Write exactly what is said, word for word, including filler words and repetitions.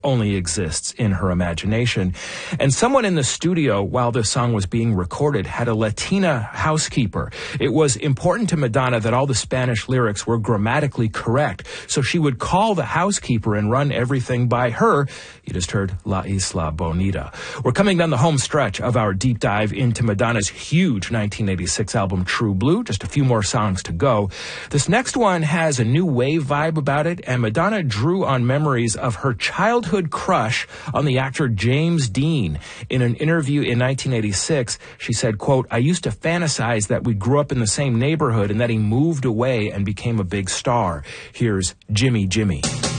only exists in her imagination. And someone in the studio while this song was being recorded had a Latina housekeeper. It was important to Madonna that all the Spanish lyrics were grammatically correct, so she would call the housekeeper and run everything by her. You just heard La Isla Bonita. We're coming down the home stretch of our deep dive into Madonna's huge nineteen eighty-six album True Blue. Just a few more songs to go. This next one has a new wave vibe about it, and Madonna drew on memories of her childhood crush on the actor James Dean. In an interview in nineteen eighty-six, she said, quote, "I used to fantasize that we grew up in the same neighborhood and that he moved away and became a big star." Here's Jimmy Jimmy.